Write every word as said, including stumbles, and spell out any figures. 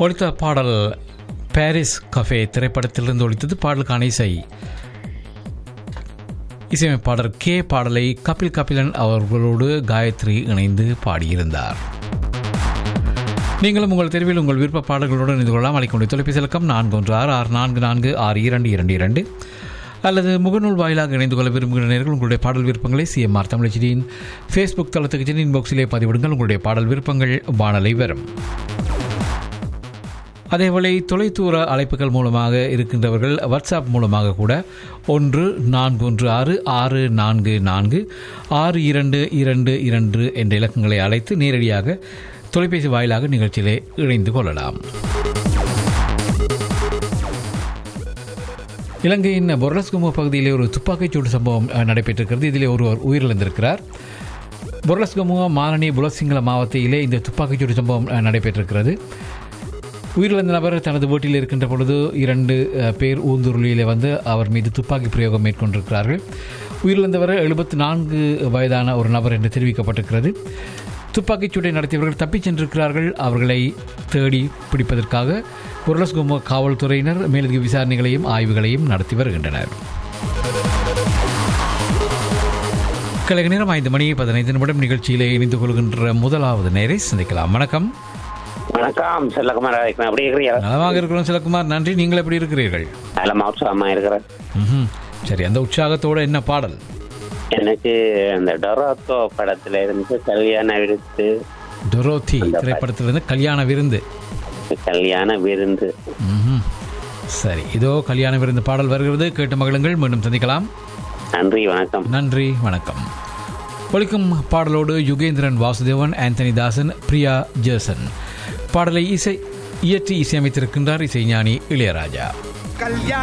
ஒழித்த பாடல் Paris cafe திரைப்படத்திலிருந்து ஒழித்தது. பாடலுக்கான இசை இசையமைப்பாளர் கே. பாடலை கபில் கபிலன் அவர்களோடு காயத்ரி இணைந்து பாடியிருந்தார். நீங்களும் உங்கள் தெருவில் உங்கள் விருப்ப பாடல்களோடு இணைந்து கொள்ளலாம். அழைக்கக்கூடிய தொலைபேசி இலக்கம் நான்கு ஒன்று ஆறு ஆறு நான்கு நான்கு ஆறு இரண்டு இரண்டு இரண்டு அல்லது முகநூல் வாயிலாக இணைந்து கொள்ள விரும்புகிற நேர்கள் உங்களுடைய பாடல் விருப்பங்களை சிஎம்ஆர் தமிழச்சியின் ஃபேஸ்புக் தளத்துக்கு சென்று இன்பாக்ஸிலே பதிவிடுங்கள். உங்களுடைய பாடல் விருப்பங்கள் வானலை வரும். அதேவேளை தொலைதூர அழைப்புகள் மூலமாக இருக்கின்றவர்கள் வாட்ஸ்அப் மூலமாக கூட ஒன்று நான்கு ஒன்று ஆறு ஆறு நான்கு நான்கு ஆறு இரண்டு இரண்டு இரண்டு என்ற இலக்கங்களை அழைத்து நேரடியாக தொலைபேசி வாயிலாக நிகழ்ச்சியிலே இணைந்து கொள்ளலாம். இலங்கையின் பொர்லஸ்குமோ பகுதியிலே ஒரு துப்பாக்கிச்சூடு சம்பவம் நடைபெற்றிருக்கிறது. இதிலே ஒருவர் உயிரிழந்திருக்கிறார். பொர்லஸ்குமோ மாரணி புலசிங்கள மாவட்டத்திலே இந்த துப்பாக்கிச்சூடு சம்பவம் நடைபெற்றிருக்கிறது. உயிரிழந்த நபர் தனது வீட்டில் இருக்கின்ற பொழுது இரண்டு பேர் ஊந்துருளியில் வந்து அவர் மீது துப்பாக்கி பிரயோகம் மேற்கொண்டிருக்கிறார்கள். உயிரிழந்தவர் எழுபத்தி நான்கு வயதான ஒரு நபர் என்று தெரிவிக்கப்பட்டிருக்கிறது. துப்பாக்கிச்சூட்டை நடத்தியவர்கள் தப்பிச் சென்றிருக்கிறார்கள். அவர்களை தேடி பிடிப்பதற்காக பொர்லஸ்குமோ காவல்துறையினர் மேலதிக விசாரணைகளையும் ஆய்வுகளையும் நடத்தி வருகின்றனர். கலைக நேரம் ஐந்து மணி பதினைந்து நிமிடம். நிகழ்ச்சியிலே இணைந்து கொள்கின்ற முதலாவது நேரை சந்திக்கலாம். வணக்கம். வணக்கம் செல்லகுமார், எப்படி இருக்கிறீங்க? நலமாக இருக்கிறோம் செல்லகுமார், நன்றி. நீங்கள் எப்படி இருக்கிறீர்கள்? நலமா உற்சாகமா இருக்கிறேன். சரி, அந்த உற்சாகத்தோட என்ன பாடல்? எனக்கு அந்த டொராத்தோ படத்துல இருந்து கல்யாண விருந்து. டொரோத்தி திரைப்படத்திலிருந்து கல்யாண விருந்து. கல்யாண விருந்து. சரி, இதோ கல்யாண விருந்து பாடல் வருகிறது. கேட்டு மகிழுங்கள். மீண்டும் சந்திக்கலாம். நன்றி, வணக்கம். நன்றி, வணக்கம். ஒலிக்கும் பாடலோடு யுகேந்திரன் வாசுதேவன், ஆந்தனி தாசன், பிரியா ஜேசன். பாடலை இசை இயற்றி இசையமைத்திருக்கின்றார் இசைஞானி இளையராஜா.